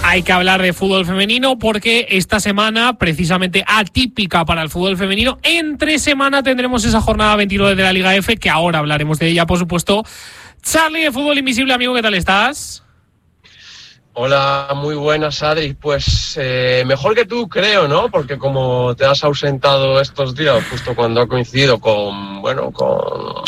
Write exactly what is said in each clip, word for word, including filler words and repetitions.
hay que hablar de fútbol femenino porque esta semana, precisamente atípica para el fútbol femenino, entre semana tendremos esa jornada veintinueve de la Liga F, que ahora hablaremos de ella, por supuesto. Charlie, de Fútbol Invisible, amigo, ¿qué tal estás? Hola, muy buenas, Adri. Pues eh, mejor que tú, creo, ¿no? Porque como te has ausentado estos días, justo cuando ha coincidido con, bueno, con,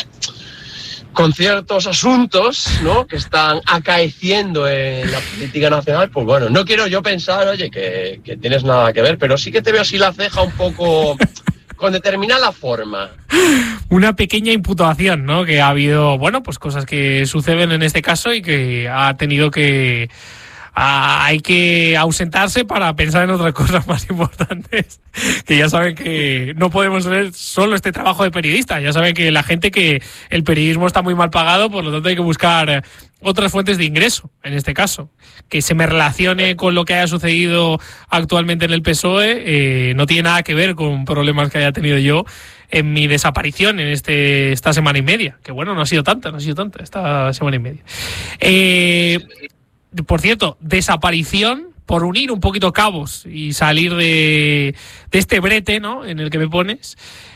con ciertos asuntos, ¿no? Que están acaeciendo en la política nacional, pues bueno, no quiero yo pensar, oye, que, que tienes nada que ver, pero sí que te veo así la ceja un poco con determinada forma. Una pequeña imputación, ¿no? Que ha habido, bueno, pues cosas que suceden en este caso y que ha tenido que... Ah, hay que ausentarse para pensar en otras cosas más importantes, que ya saben que no podemos hacer solo este trabajo de periodista. Ya saben que la gente, que el periodismo está muy mal pagado, por lo tanto hay que buscar otras fuentes de ingreso, en este caso. Que se me relacione con lo que haya sucedido actualmente en el P S O E eh, no tiene nada que ver con problemas que haya tenido yo en mi desaparición en este esta semana y media, que bueno, no ha sido tanta, no ha sido tanta esta semana y media. Eh... Por cierto, desaparición, por unir un poquito cabos y salir de, de este brete, ¿no?, en el que me pones.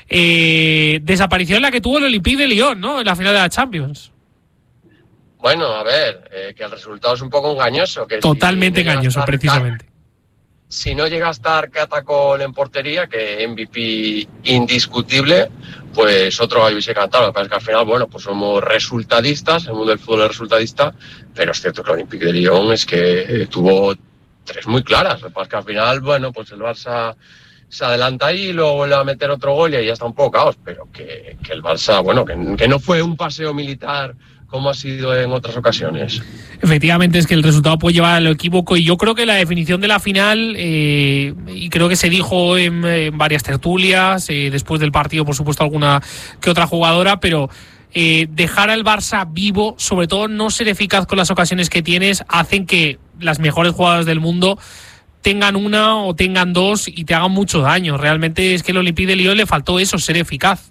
Eh, desaparición la que tuvo el Olympique de Lyon, ¿no?, en la final de la Champions. Bueno, a ver, eh, que el resultado es un poco engañoso. Que Totalmente si engañoso, estar, precisamente. Si no llega a estar Catacol en portería, que M V P indiscutible, pues otro hubiese cantado. Lo que pasa es que al final, bueno, pues somos resultadistas, el mundo del fútbol es resultadista, pero es cierto que el Olympique de Lyon es que eh, tuvo tres muy claras. Lo que pasa es que al final, bueno, pues el Barça se adelanta ahí y luego vuelve a meter otro gol y ahí ya está un poco caos, pero que, que el Barça, bueno, que, que no fue un paseo militar como ha sido en otras ocasiones. Efectivamente, es que el resultado puede llevar a lo equívoco, y yo creo que la definición de la final, eh, y creo que se dijo en, en varias tertulias, eh, después del partido, por supuesto, alguna que otra jugadora, pero eh, dejar al Barça vivo, sobre todo no ser eficaz con las ocasiones que tienes, hacen que las mejores jugadoras del mundo tengan una o tengan dos y te hagan mucho daño. Realmente es que el Olympique de Lyon le faltó eso, ser eficaz.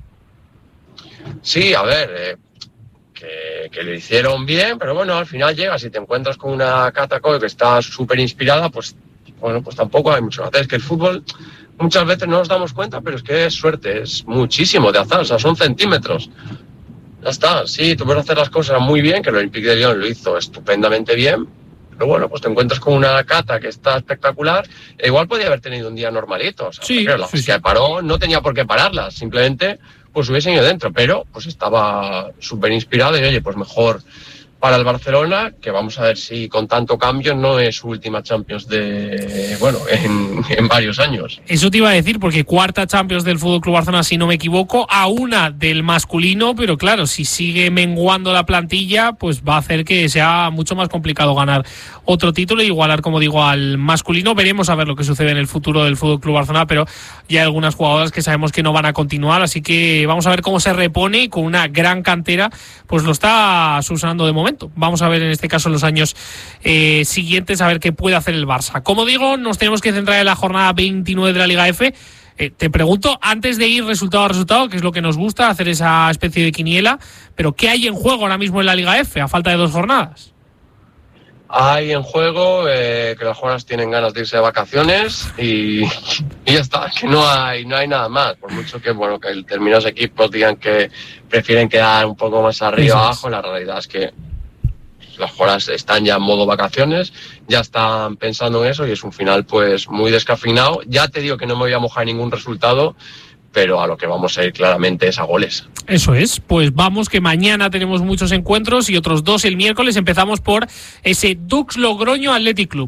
Sí, a ver... Eh... Que, que lo hicieron bien, pero bueno, al final llegas y te encuentras con una Catacol que está súper inspirada, pues bueno, pues tampoco hay mucho que hacer. Es que el fútbol muchas veces no nos damos cuenta, pero es que es suerte, es muchísimo de azar, o sea, son centímetros. Ya está, sí, tú puedes hacer las cosas muy bien, que el Olympique de Lyon lo hizo estupendamente bien, pero bueno, pues te encuentras con una Cata que está espectacular, e igual podía haber tenido un día normalito, o sea, sí, la sí, sí. que paró no tenía por qué pararla, simplemente pues hubiesen ido dentro, pero pues estaba súper inspirado y oye, pues mejor para el Barcelona, que vamos a ver si con tanto cambio no es su última Champions de, bueno, en, en varios años. Eso te iba a decir, porque cuarta Champions del F C Barcelona, si no me equivoco, a una del masculino, pero claro, si sigue menguando la plantilla, pues va a hacer que sea mucho más complicado ganar otro título e igualar, como digo, al masculino. Veremos a ver lo que sucede en el futuro del F C Barcelona, pero ya hay algunas jugadoras que sabemos que no van a continuar, así que vamos a ver cómo se repone, y con una gran cantera, pues lo está subsanando de momento. Vamos a ver en este caso en los años eh, siguientes a ver qué puede hacer el Barça. Como digo, nos tenemos que centrar en la jornada veintinueve de la Liga F. Eh, te pregunto, antes de ir resultado a resultado, que es lo que nos gusta, hacer esa especie de quiniela, pero ¿qué hay en juego ahora mismo en la Liga F a falta de dos jornadas? Hay en juego eh, que las jugadoras tienen ganas de irse de vacaciones y, y ya está, que no hay no hay nada más. Por mucho que bueno que determinados equipos digan que prefieren quedar un poco más arriba o abajo, la realidad es que las jugadoras están ya en modo vacaciones, ya están pensando en eso y es un final pues muy descafeinado. Ya te digo que no me voy a mojar ningún resultado, pero a lo que vamos a ir claramente es a goles. Eso es, pues vamos, que mañana tenemos muchos encuentros y otros dos el miércoles. Empezamos por ese Dux Logroño Athletic Club.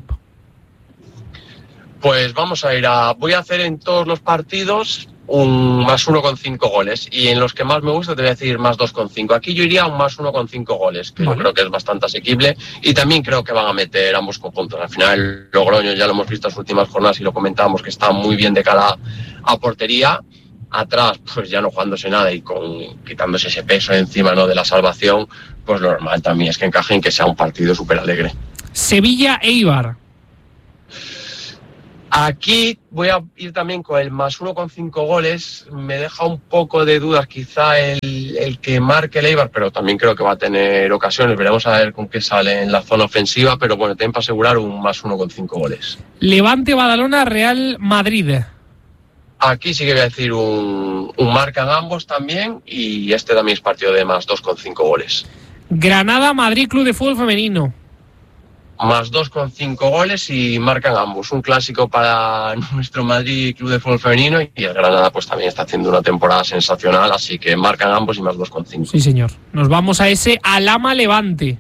Pues vamos a ir a... Voy a hacer en todos los partidos un más uno con cinco goles, y en los que más me gusta te voy a decir más dos con cinco. Aquí yo iría a un más uno con cinco goles, que vale. Yo creo que es bastante asequible, y también creo que van a meter ambos conjuntos. Al final el Logroño ya lo hemos visto en las últimas jornadas y lo comentábamos, que está muy bien de cara a portería. Atrás, pues ya no jugándose nada y con quitándose ese peso encima, ¿no?, de la salvación, pues lo normal también es que encajen, que sea un partido súper alegre. Sevilla Eibar. Aquí voy a ir también con el más uno con cinco goles. Me deja un poco de dudas quizá el, el que marque el Eibar, pero también creo que va a tener ocasiones. Veremos a ver con qué sale en la zona ofensiva, pero bueno, tienen para asegurar un más uno con cinco goles. Levante, Badalona, Real Madrid. Aquí sí que voy a decir un, un marcan ambos también, y este también es partido de más dos con cinco goles. Granada, Madrid, Club de Fútbol Femenino. Más dos con cinco goles y marcan ambos. Un clásico para nuestro Madrid Club de Fútbol Femenino, y el Granada pues también está haciendo una temporada sensacional, así que marcan ambos y más dos con cinco. Sí, señor. Nos vamos a ese Alhama Levante.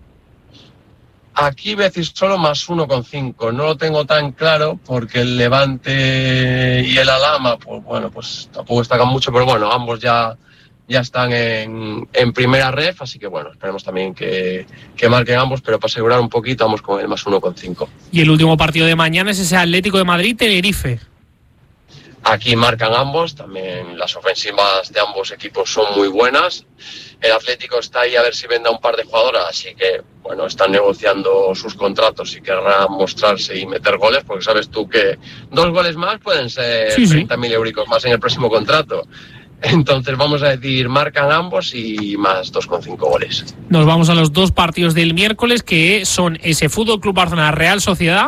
Aquí voy a decir solo más uno con cinco. No lo tengo tan claro porque el Levante y el Alhama, pues bueno, pues tampoco destacan mucho, pero bueno, ambos ya... ya están en, en primera ref, así que bueno, esperemos también que, que marquen ambos, pero para asegurar un poquito vamos con el más uno con cinco. Y el último partido de mañana es ese Atlético de Madrid-Tenerife. Aquí marcan ambos, también las ofensivas de ambos equipos son muy buenas. El Atlético está ahí a ver si vende a un par de jugadoras, así que bueno, están negociando sus contratos y querrán mostrarse y meter goles, porque sabes tú que dos goles más pueden ser sí, treinta mil sí. euricos más en el próximo contrato. Entonces vamos a decir, marcan ambos y más dos con cinco goles. Nos vamos a los dos partidos del miércoles, que son ese Fútbol Club Barcelona Real Sociedad.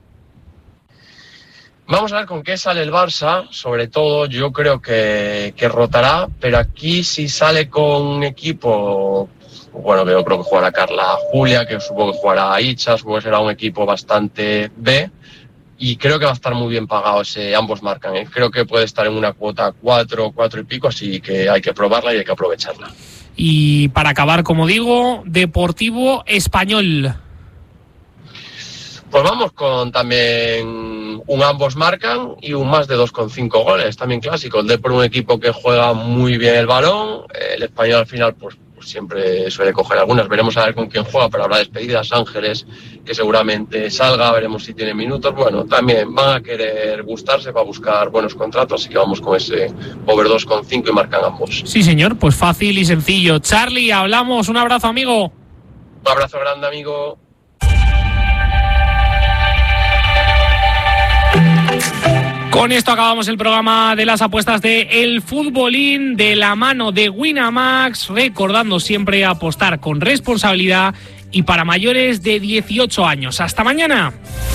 Vamos a ver con qué sale el Barça. Sobre todo yo creo que, que rotará, pero aquí si sale con un equipo, bueno, yo creo que jugará Carla Julia, que supongo que jugará Icha, supongo que será un equipo bastante B. Y creo que va a estar muy bien pagado ese, ambos marcan, ¿eh? Creo que puede estar en una cuota cuatro, cuatro y pico, así que hay que probarla y hay que aprovecharla. Y para acabar, como digo, Deportivo Español. Pues vamos con también un ambos marcan y un más de dos con cinco goles, también clásico. El Depor, un equipo que juega muy bien el balón, el Español al final pues, pues siempre suele coger algunas. Veremos a ver con quién juega, pero habrá despedidas. Ángeles, que seguramente salga, veremos si tiene minutos. Bueno, también van a querer gustarse para buscar buenos contratos, así que vamos con ese over dos con cinco y marcan ambos. Sí, señor, pues fácil y sencillo. Charlie, hablamos, un abrazo, amigo. Un abrazo grande, amigo. Con esto acabamos el programa de las apuestas de El Futbolín de la mano de Winamax, recordando siempre apostar con responsabilidad y para mayores de dieciocho años. ¡Hasta mañana!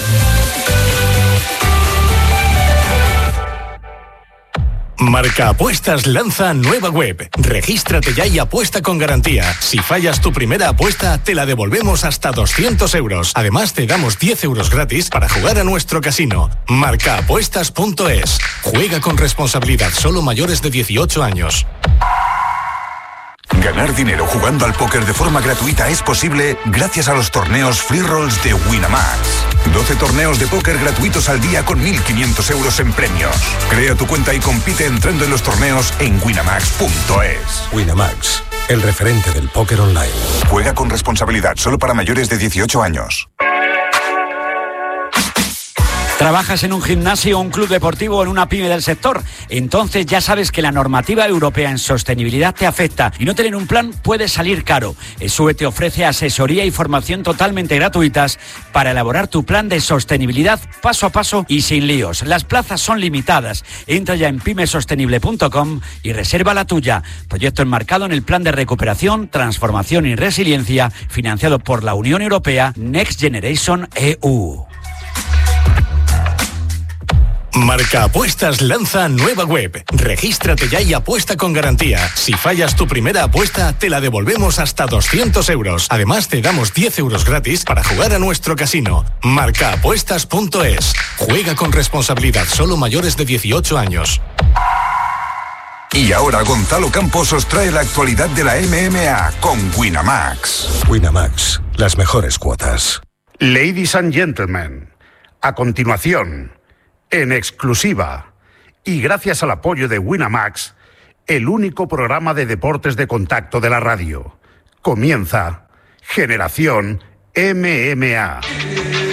Marca Apuestas lanza nueva web. Regístrate ya y apuesta con garantía. Si fallas tu primera apuesta, te la devolvemos hasta doscientos euros. Además, te damos diez euros gratis para jugar a nuestro casino. marca apuestas punto es. Juega con responsabilidad, solo mayores de dieciocho años. Ganar dinero jugando al póker de forma gratuita es posible gracias a los torneos Free Rolls de Winamax. doce torneos de póker gratuitos al día con mil quinientos euros en premios. Crea tu cuenta y compite entrando en los torneos en winamax punto es. Winamax, el referente del póker online. Juega con responsabilidad, solo para mayores de dieciocho años. ¿Trabajas en un gimnasio, un club deportivo o en una pyme del sector? Entonces ya sabes que la normativa europea en sostenibilidad te afecta y no tener un plan puede salir caro. ESUE te ofrece asesoría y formación totalmente gratuitas para elaborar tu plan de sostenibilidad paso a paso y sin líos. Las plazas son limitadas. Entra ya en pyme sostenible punto com y reserva la tuya. Proyecto enmarcado en el Plan de Recuperación, Transformación y Resiliencia financiado por la Unión Europea Next Generation E U. Marca Apuestas lanza nueva web. Regístrate ya y apuesta con garantía. Si fallas tu primera apuesta, te la devolvemos hasta doscientos euros. Además, te damos diez euros gratis para jugar a nuestro casino. marca apuestas punto es. Juega con responsabilidad, solo mayores de dieciocho años. Y ahora Gonzalo Campos os trae la actualidad de la M M A con Winamax. Winamax, las mejores cuotas. Ladies and gentlemen, a continuación, en exclusiva y gracias al apoyo de Winamax, el único programa de deportes de contacto de la radio. Comienza Generación M M A.